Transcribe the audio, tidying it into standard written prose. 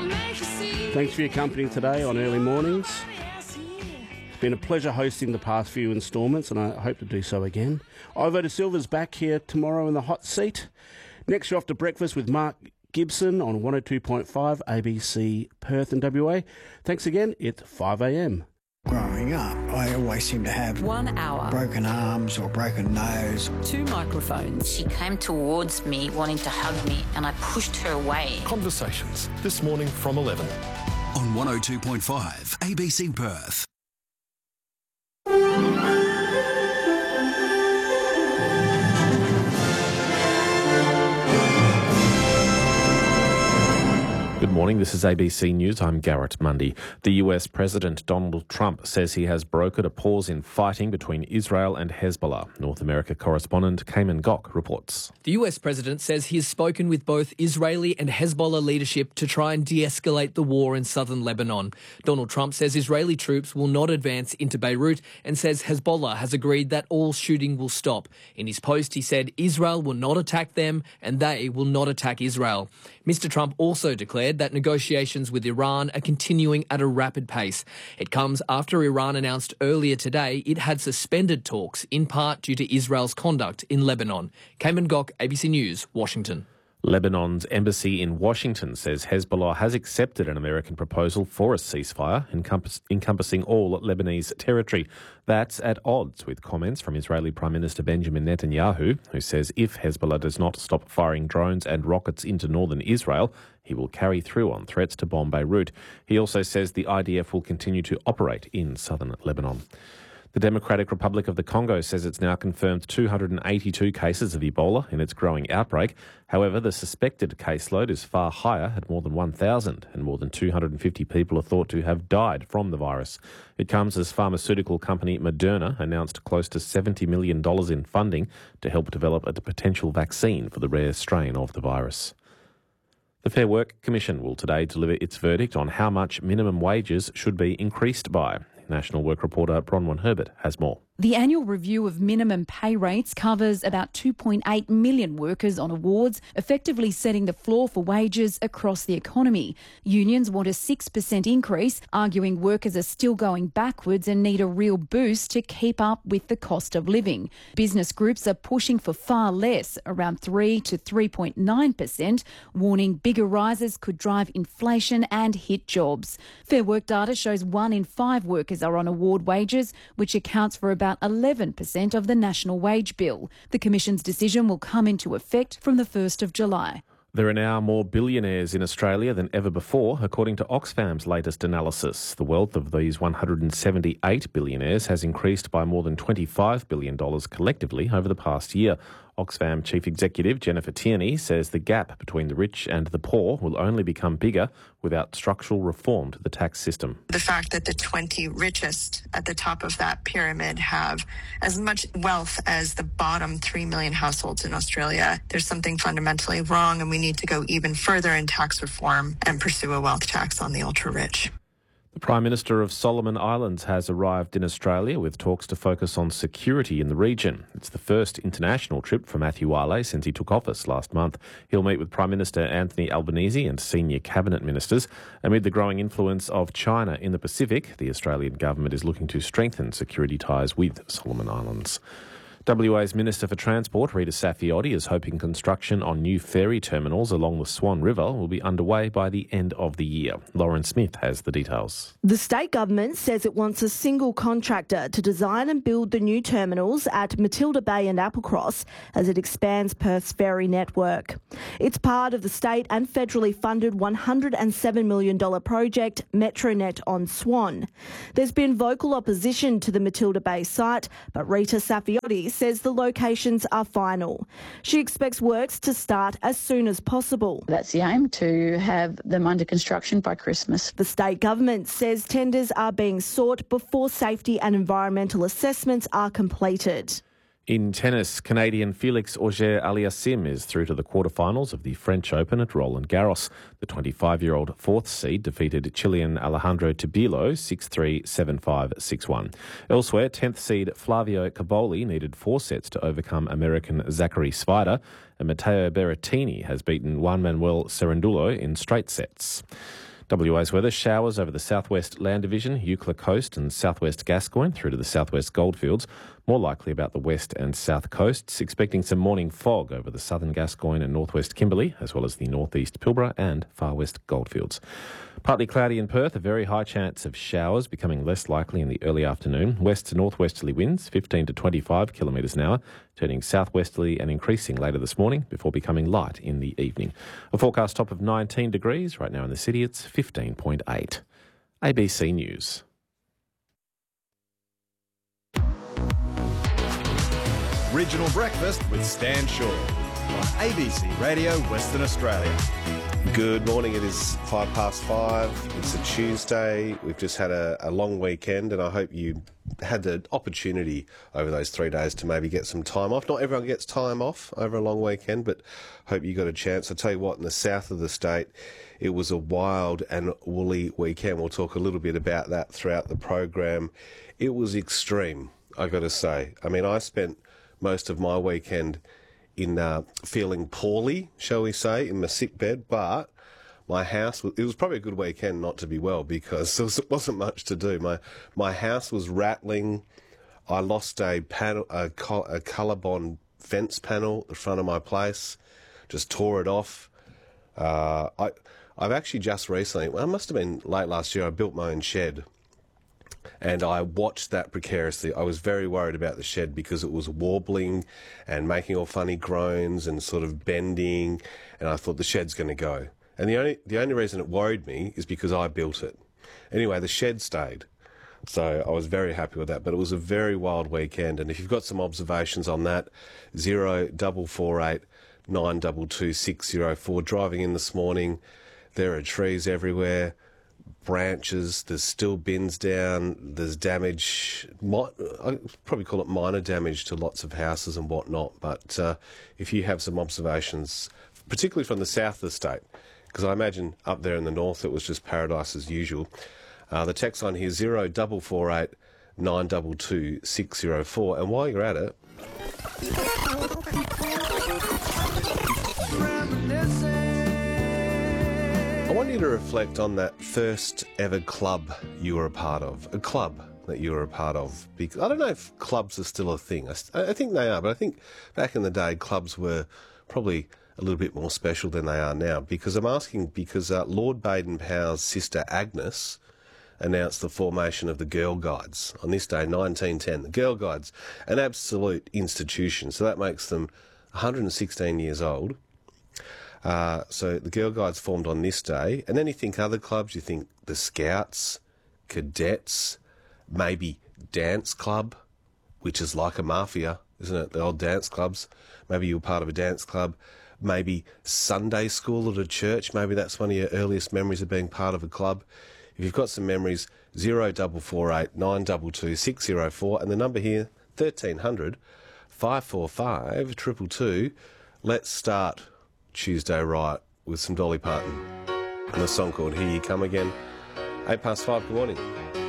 Thanks for your company today on Early Mornings. Been a pleasure hosting the past few instalments, and I hope to do so again. Ivo De Silva's back here tomorrow in the hot seat. Next, you're off to breakfast with Mark Gibson on 102.5 ABC Perth and WA. Thanks again. It's 5 a.m. Growing up, I always seemed to have 1 hour, broken arms or broken nose. 2 microphones. She came towards me wanting to hug me and I pushed her away. Conversations this morning from 11. On 102.5 ABC Perth. Good morning, this is ABC News. I'm Garrett Mundy. The US President Donald Trump says he has brokered a pause in fighting between Israel and Hezbollah. North America correspondent Cayman Gok reports. The US President says he has spoken with both Israeli and Hezbollah leadership to try and de-escalate the war in southern Lebanon. Donald Trump says Israeli troops will not advance into Beirut and says Hezbollah has agreed that all shooting will stop. In his post, he said Israel will not attack them and they will not attack Israel. Mr. Trump also declared that negotiations with Iran are continuing at a rapid pace. It comes after Iran announced earlier today it had suspended talks, in part due to Israel's conduct in Lebanon. Cayman Gok, ABC News, Washington. Lebanon's embassy in Washington says Hezbollah has accepted an American proposal for a ceasefire encompassing all Lebanese territory. That's at odds with comments from Israeli Prime Minister Benjamin Netanyahu, who says if Hezbollah does not stop firing drones and rockets into northern Israel, he will carry through on threats to bomb Beirut. He also says the IDF will continue to operate in southern Lebanon. The Democratic Republic of the Congo says it's now confirmed 282 cases of Ebola in its growing outbreak. However, the suspected caseload is far higher at more than 1,000, and more than 250 people are thought to have died from the virus. It comes as pharmaceutical company Moderna announced close to $70 million in funding to help develop a potential vaccine for the rare strain of the virus. The Fair Work Commission will today deliver its verdict on how much minimum wages should be increased by. National Work reporter Bronwyn Herbert has more. The annual review of minimum pay rates covers about 2.8 million workers on awards, effectively setting the floor for wages across the economy. Unions want a 6% increase, arguing workers are still going backwards and need a real boost to keep up with the cost of living. Business groups are pushing for far less, around 3 to 3.9%, warning bigger rises could drive inflation and hit jobs. Fair Work data shows 1 in 5 workers are on award wages, which accounts for about 11% of the national wage bill. The Commission's decision will come into effect from the 1st of July. There are now more billionaires in Australia than ever before, according to Oxfam's latest analysis. The wealth of these 178 billionaires has increased by more than $25 billion collectively over the past year. Oxfam Chief Executive Jennifer Tierney says the gap between the rich and the poor will only become bigger without structural reform to the tax system. The fact that the 20 richest at the top of that pyramid have as much wealth as the bottom 3 million households in Australia, there's something fundamentally wrong, and we need to go even further in tax reform and pursue a wealth tax on the ultra-rich. The Prime Minister of Solomon Islands has arrived in Australia with talks to focus on security in the region. It's the first international trip for Matthew Wale since he took office last month. He'll meet with Prime Minister Anthony Albanese and senior cabinet ministers. Amid the growing influence of China in the Pacific, the Australian government is looking to strengthen security ties with Solomon Islands. WA's Minister for Transport, Rita Saffioti, is hoping construction on new ferry terminals along the Swan River will be underway by the end of the year. Lauren Smith has the details. The state government says it wants a single contractor to design and build the new terminals at Matilda Bay and Applecross as it expands Perth's ferry network. It's part of the state and federally funded $107 million project Metronet on Swan. There's been vocal opposition to the Matilda Bay site, but Rita Saffioti says the locations are final. She expects works to start as soon as possible. That's the aim, to have them under construction by Christmas. The state government says tenders are being sought before safety and environmental assessments are completed. In tennis, Canadian Felix Auger-Aliassime is through to the quarterfinals of the French Open at Roland Garros. The 25-year-old fourth seed defeated Chilean Alejandro Tabilo 6-3, 7-5, 6-1. Elsewhere, 10th seed Flavio Caboli needed 4 sets to overcome American Zachary Svider, and Matteo Berrettini has beaten Juan Manuel Cerundolo in straight sets. WA's weather: showers over the southwest Land Division, Eucla Coast and southwest Gascoyne through to the southwest Goldfields. More likely about the west and south coasts. Expecting some morning fog over the southern Gascoyne and northwest Kimberley, as well as the northeast Pilbara and far west Goldfields. Partly cloudy in Perth, a very high chance of showers, becoming less likely in the early afternoon. West to northwesterly winds, 15 to 25 kilometres an hour, turning southwesterly and increasing later this morning before becoming light in the evening. A forecast top of 19 degrees. Right now in the city, it's 15.8. ABC News. Regional Breakfast with Stan Shaw on ABC Radio Western Australia. Good morning. It is 5:05. It's a Tuesday. We've just had a long weekend, and I hope you had the opportunity over those 3 days to maybe get some time off. Not everyone gets time off over a long weekend, but hope you got a chance. I tell you what, in the south of the state, it was a wild and woolly weekend. We'll talk a little bit about that throughout the program. It was extreme, I got to say. I mean, I spent most of my weekend in feeling poorly, shall we say, in my sick bed, but my house, it was probably a good weekend not to be well because there wasn't much to do. My house was rattling. I lost a Colorbond fence panel at the front of my place, just tore it off. I've actually just recently, well, it must have been late last year, I built my own shed. And I watched that precariously. I was very worried about the shed because it was wobbling and making all funny groans and sort of bending. And I thought the shed's going to go. And the only reason it worried me is because I built it. Anyway, the shed stayed. So I was very happy with that. But it was a very wild weekend. And if you've got some observations on that, 0448 922 604. Driving in this morning, there are trees everywhere. Branches, there's still bins down, there's damage, I'd probably call it minor damage to lots of houses and whatnot, but if you have some observations, particularly from the south of the state, because I imagine up there in the north it was just paradise as usual, the text line here is 0448 922 604, and while you're at it, I want you to reflect on that first ever club you were a part of, a club that you were a part of. Because I don't know if clubs are still a thing. I think they are, but I think back in the day clubs were probably a little bit more special than they are now. Because I'm asking because Lord Baden-Powell's sister Agnes announced the formation of the Girl Guides on this day, 1910. The Girl Guides, an absolute institution, so that makes them 116 years old. So the Girl Guides formed on this day, and then you think other clubs, you think the Scouts, Cadets, maybe Dance Club, which is like a mafia, isn't it? The old dance clubs. Maybe you were part of a dance club. Maybe Sunday school at a church. Maybe that's one of your earliest memories of being part of a club. If you've got some memories, 0448 922 604, and the number here, 1300 545 222. Let's start Tuesday right with some Dolly Parton and a song called Here You Come Again. 5:08, good morning.